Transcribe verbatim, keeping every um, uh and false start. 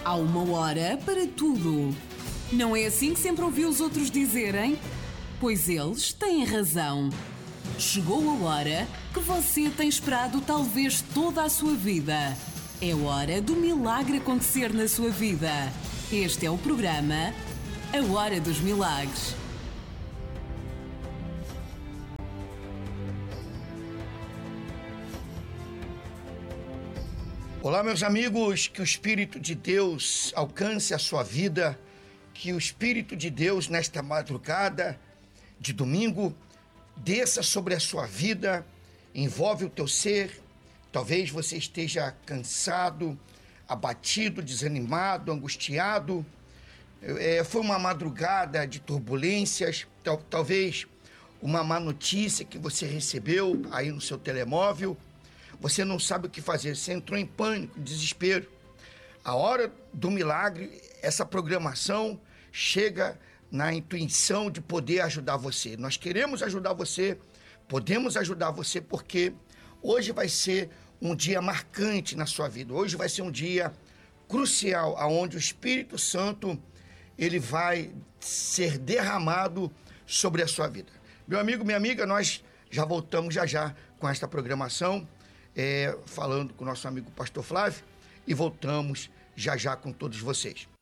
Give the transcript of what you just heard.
Há uma hora para tudo. Não é assim que sempre ouvi os outros dizerem? Pois eles têm razão. Chegou a hora que você tem esperado talvez toda a sua vida. É hora do milagre acontecer na sua vida. Este é o programa A Hora dos Milagres. Olá, meus amigos, que o Espírito de Deus alcance a sua vida, que o Espírito de Deus nesta madrugada de domingo desça sobre a sua vida, envolve o teu ser. Talvez você esteja cansado, abatido, desanimado, angustiado. É, foi uma madrugada de turbulências, tal, talvez uma má notícia que você recebeu aí no seu telemóvel. Você não sabe o que fazer, você entrou em pânico, desespero. A hora do milagre, essa programação chega na intuição de poder ajudar você. Nós queremos ajudar você, podemos ajudar você, porque hoje vai ser um dia marcante na sua vida. Hoje vai ser um dia crucial, onde o Espírito Santo ele vai ser derramado sobre a sua vida. Meu amigo, minha amiga, nós já voltamos já já com esta programação. É, falando com o nosso amigo Pastor Flávio, e voltamos já já com todos vocês.